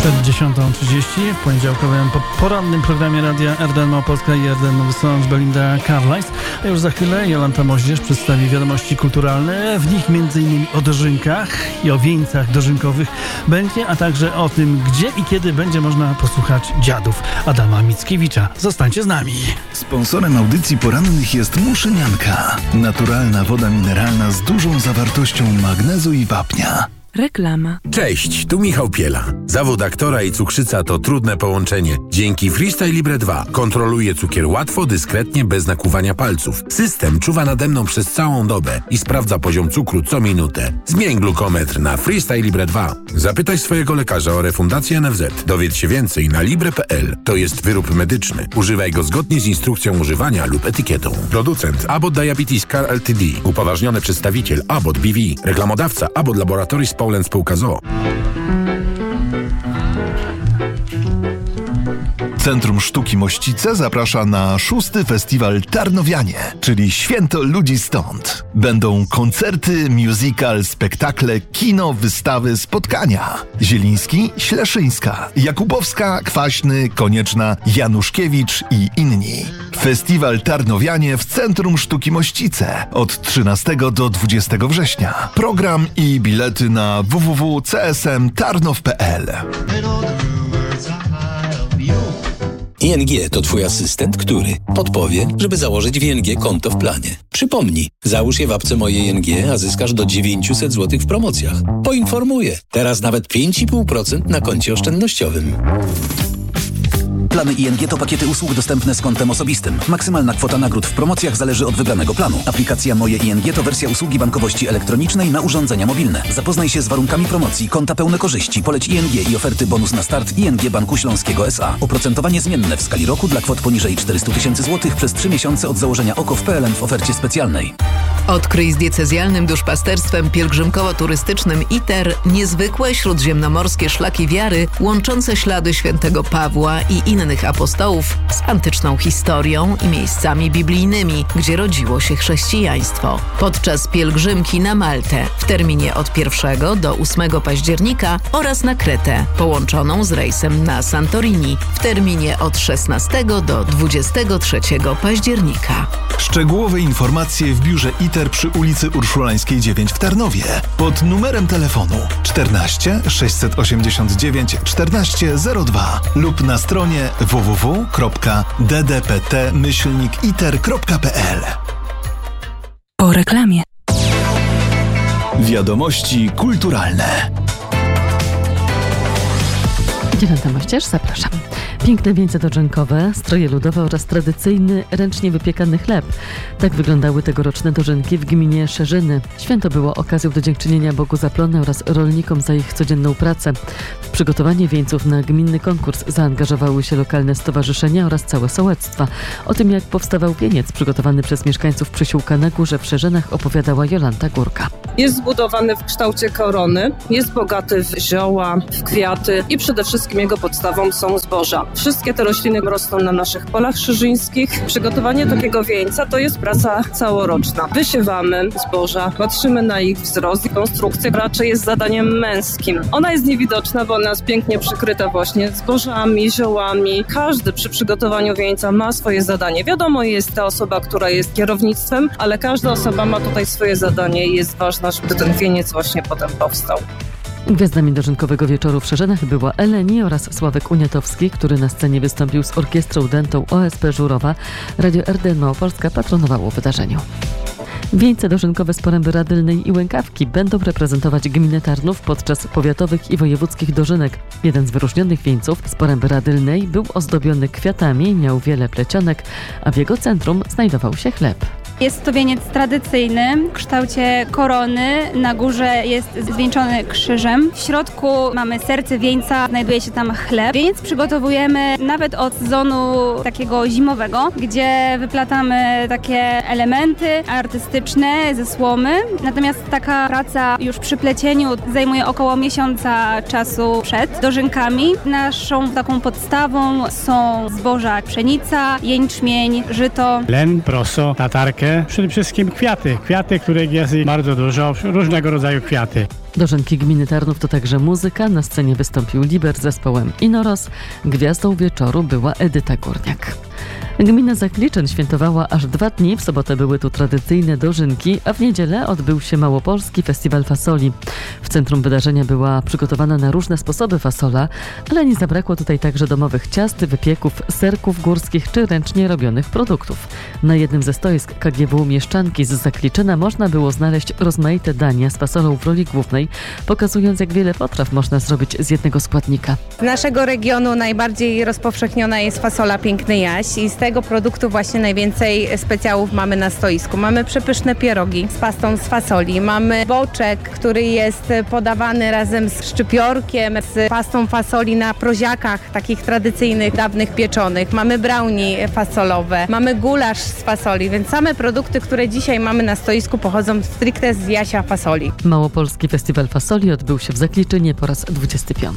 Przed 10:30 w poniedziałkowym porannym programie Radia RDN Małopolska i RDN Nowy Sącz Belinda Carlisle. A już za chwilę Jolanta Moździerz przedstawi wiadomości kulturalne. W nich m.in. o dożynkach i o wieńcach dożynkowych będzie, a także o tym, gdzie i kiedy będzie można posłuchać dziadów Adama Mickiewicza. Zostańcie z nami. Sponsorem audycji porannych jest Muszynianka. Naturalna woda mineralna z dużą zawartością magnezu i wapnia. Reklama. Cześć, tu Michał Piela. Zawód aktora i cukrzyca to trudne połączenie. Dzięki Freestyle Libre 2 kontroluję cukier łatwo, dyskretnie, bez nakłuwania palców. System czuwa nade mną przez całą dobę i sprawdza poziom cukru co minutę. Zmień glukometr na Freestyle Libre 2. Zapytaj swojego lekarza o refundację NFZ. Dowiedz się więcej na libre.pl. To jest wyrób medyczny. Używaj go zgodnie z instrukcją używania lub etykietą. Producent Abbott Diabetes Care Ltd. Upoważniony przedstawiciel Abbott BV. Reklamodawca Abbott Laboratories Poland Spółka z o.o. Centrum Sztuki Mościce zaprasza na 6. Festiwal Tarnowianie, czyli Święto Ludzi Stąd. Będą koncerty, musical, spektakle, kino, wystawy, spotkania. Zieliński, Śleszyńska, Jakubowska, Kwaśny, Konieczna, Januszkiewicz i inni. Festiwal Tarnowianie w Centrum Sztuki Mościce od 13 do 20 września. Program i bilety na www.csmtarnow.pl. ING to Twój asystent, który podpowie, żeby założyć w ING konto w planie. Przypomnij, załóż je w apce Moje ING, a zyskasz do 900 zł w promocjach. Poinformuję, teraz nawet 5,5% na koncie oszczędnościowym. Plany ING to pakiety usług dostępne z kontem osobistym. Maksymalna kwota nagród w promocjach zależy od wybranego planu. Aplikacja Moje ING to wersja usługi bankowości elektronicznej na urządzenia mobilne. Zapoznaj się z warunkami promocji, konta pełne korzyści, poleć ING i oferty bonus na start ING Banku Śląskiego S.A. Oprocentowanie zmienne w skali roku dla kwot poniżej 400 000 złotych przez 3 miesiące od założenia OKO w PLN w ofercie specjalnej. Odkryj z diecezjalnym duszpasterstwem pielgrzymkowo-turystycznym ITER niezwykłe śródziemnomorskie szlaki wiary łączące ślady świętego Pawła i innych apostołów z antyczną historią i miejscami biblijnymi, gdzie rodziło się chrześcijaństwo. Podczas pielgrzymki na Maltę w terminie od 1 do 8 października oraz na Kretę, połączoną z rejsem na Santorini w terminie od 16 do 23 października. Szczegółowe informacje w biurze ITER przy ulicy Urszulańskiej 9 w Tarnowie pod numerem telefonu 14 689 1402 lub na stronie www.ddpt-iter.pl. Po reklamie. Wiadomości kulturalne. Jolanta Moździerz, zapraszam. Piękne wieńce dożynkowe, stroje ludowe oraz tradycyjny, ręcznie wypiekany chleb. Tak wyglądały tegoroczne dożynki w gminie Szerzyny. Święto było okazją do dziękczynienia Bogu za plony oraz rolnikom za ich codzienną pracę. W przygotowanie wieńców na gminny konkurs zaangażowały się lokalne stowarzyszenia oraz całe sołectwa. O tym, jak powstawał wieniec przygotowany przez mieszkańców Przysiłka na Górze w Szerzynach, opowiadała Jolanta Górka. Jest zbudowany w kształcie korony, jest bogaty w zioła, w kwiaty i przede wszystkim jego podstawą są zboża. Wszystkie te rośliny rosną na naszych polach szerzyńskich. Przygotowanie takiego wieńca to jest praca całoroczna. Wysiewamy zboża, patrzymy na ich wzrost i konstrukcja raczej jest zadaniem męskim. Ona jest niewidoczna, bo ona jest pięknie przykryta właśnie zbożami, ziołami. Każdy przy przygotowaniu wieńca ma swoje zadanie. Wiadomo, jest ta osoba, która jest kierownictwem, ale każda osoba ma tutaj swoje zadanie i jest ważna, żeby ten wieniec właśnie potem powstał. Gwiazdami dożynkowego wieczoru w Szerzynach była Eleni oraz Sławek Uniatowski, który na scenie wystąpił z orkiestrą dętą OSP Żurowa. Radio RDN Małopolska patronowało wydarzeniu. Wieńce dożynkowe z Poręby Radylnej i Łękawki będą reprezentować gminę Tarnów podczas powiatowych i wojewódzkich dożynek. Jeden z wyróżnionych wieńców z Poręby Radylnej był ozdobiony kwiatami, miał wiele plecionek, a w jego centrum znajdował się chleb. Jest to wieniec tradycyjny w kształcie korony. Na górze jest zwieńczony krzyżem. W środku mamy serce wieńca, znajduje się tam chleb. Wieniec przygotowujemy nawet od sezonu takiego zimowego, gdzie wyplatamy takie elementy artystyczne ze słomy. Natomiast taka praca już przy plecieniu zajmuje około miesiąca czasu przed dożynkami. Naszą taką podstawą są zboża pszenica, jęczmień, żyto. Len, proso, tatarkę, ale przede wszystkim kwiaty. Kwiaty, których jest bardzo dużo, różnego rodzaju kwiaty. Dożynki gminy Tarnów to także muzyka. Na scenie wystąpił Liber z zespołem Inoros. Gwiazdą wieczoru była Edyta Górniak. Gmina Zakliczyn świętowała aż 2 dni. W sobotę były tu tradycyjne dożynki, a w niedzielę odbył się Małopolski Festiwal Fasoli. W centrum wydarzenia była przygotowana na różne sposoby fasola, ale nie zabrakło tutaj także domowych ciast, wypieków, serków górskich czy ręcznie robionych produktów. Na jednym ze stoisk KGW Mieszczanki z Zakliczyna można było znaleźć rozmaite dania z fasolą w roli głównej, pokazując, jak wiele potraw można zrobić z jednego składnika. Z naszego regionu najbardziej rozpowszechniona jest fasola Piękny Jaś i z tego produktu właśnie najwięcej specjałów mamy na stoisku. Mamy przepyszne pierogi z pastą z fasoli, mamy boczek, który jest podawany razem z szczypiorkiem, z pastą fasoli na proziakach, takich tradycyjnych, dawnych pieczonych. Mamy brownie fasolowe, mamy gulasz z fasoli, więc same produkty, które dzisiaj mamy na stoisku, pochodzą stricte z Jasia fasoli. Małopolski Festiwal Fasoli odbył się w Zakliczynie po raz 25.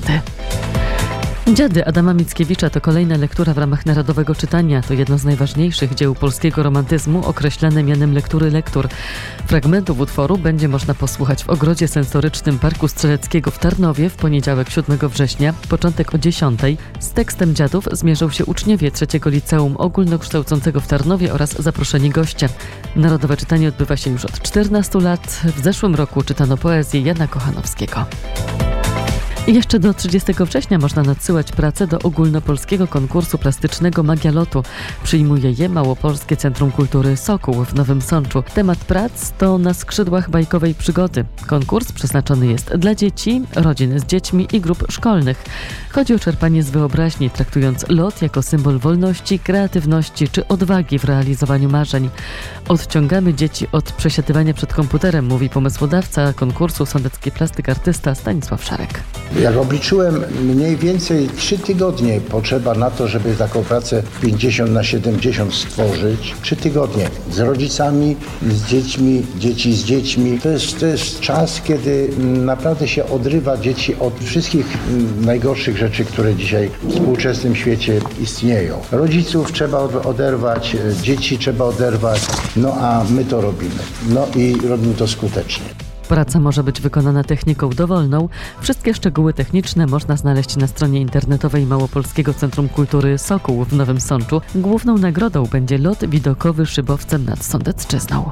Dziady Adama Mickiewicza to kolejna lektura w ramach Narodowego Czytania. To jedno z najważniejszych dzieł polskiego romantyzmu, określane mianem lektury lektur. Fragmentów utworu będzie można posłuchać w Ogrodzie Sensorycznym Parku Strzeleckiego w Tarnowie w poniedziałek 7 września, początek o 10. Z tekstem Dziadów zmierzą się uczniowie 3. Liceum Ogólnokształcącego w Tarnowie oraz zaproszeni goście. Narodowe Czytanie odbywa się już od 14 lat. W zeszłym roku czytano poezję Jana Kochanowskiego. Jeszcze do 30 września można nadsyłać prace do ogólnopolskiego konkursu plastycznego Magia Lotu. Przyjmuje je Małopolskie Centrum Kultury Sokół w Nowym Sączu. Temat prac to Na skrzydłach bajkowej przygody. Konkurs przeznaczony jest dla dzieci, rodzin z dziećmi i grup szkolnych. Chodzi o czerpanie z wyobraźni, traktując lot jako symbol wolności, kreatywności czy odwagi w realizowaniu marzeń. Odciągamy dzieci od przesiadywania przed komputerem, mówi pomysłodawca konkursu, sądecki plastyk artysta Stanisław Szarek. Jak obliczyłem, mniej więcej 3 tygodnie potrzeba na to, żeby taką pracę 50x70 stworzyć. 3 tygodnie z rodzicami, z dziećmi, dzieci z dziećmi. To jest czas, kiedy naprawdę się odrywa dzieci od wszystkich najgorszych rzeczy, które dzisiaj w współczesnym świecie istnieją. Rodziców trzeba oderwać, dzieci trzeba oderwać, no a my to robimy. No i robimy to skutecznie. Praca może być wykonana techniką dowolną. Wszystkie szczegóły techniczne można znaleźć na stronie internetowej Małopolskiego Centrum Kultury Sokół w Nowym Sączu. Główną nagrodą będzie lot widokowy szybowcem nad Sądecczyzną.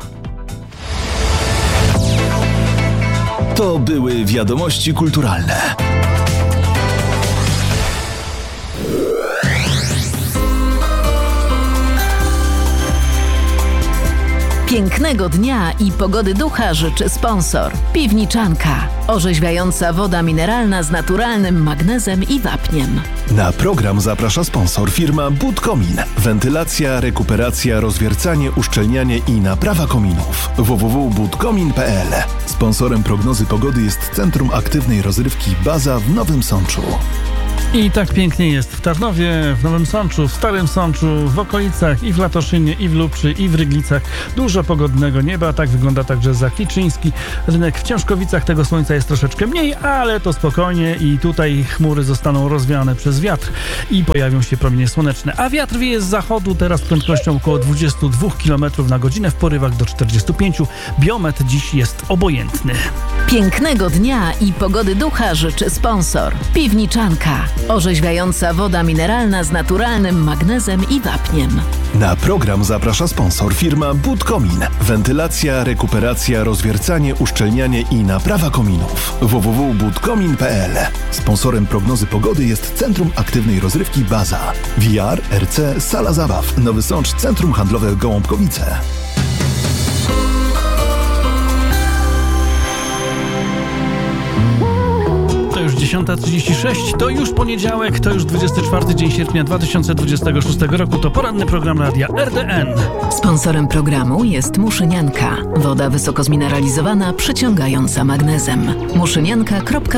To były wiadomości kulturalne. Pięknego dnia i pogody ducha życzy sponsor. Piwniczanka. Orzeźwiająca woda mineralna z naturalnym magnezem i wapniem. Na program zaprasza sponsor firma Budkomin. Wentylacja, rekuperacja, rozwiercanie, uszczelnianie i naprawa kominów. www.budkomin.pl. Sponsorem prognozy pogody jest Centrum Aktywnej Rozrywki Baza w Nowym Sączu. I tak pięknie jest w Tarnowie, w Nowym Sączu, w Starym Sączu, w okolicach i w Latoszynie, i w Lubczy, i w Ryglicach. Dużo pogodnego nieba, tak wygląda także Zakliczyński rynek. W Ciężkowicach tego słońca jest troszeczkę mniej, ale to spokojnie i tutaj chmury zostaną rozwiane przez wiatr i pojawią się promienie słoneczne. A wiatr wieje z zachodu teraz z prędkością około 22 km na godzinę, w porywach do 45. Biometr dziś jest obojętny. Pięknego dnia i pogody ducha życzy sponsor. Piwniczanka. Orzeźwiająca woda mineralna z naturalnym magnezem i wapniem. Na program zaprasza sponsor firma Budkomin. Wentylacja, rekuperacja, rozwiercanie, uszczelnianie i naprawa kominów. www.budkomin.pl. Sponsorem prognozy pogody jest Centrum Aktywnej Rozrywki Baza. VR, RC, Sala Zabaw. Nowy Sącz, Centrum Handlowe Gołąbkowice. Już 10:36, to już poniedziałek, to już 24 dzień sierpnia 2026 roku, to poranny program radia RDN. Sponsorem programu jest Muszynianka. Woda wysoko zmineralizowana, przyciągająca magnezem. muszynianka.pl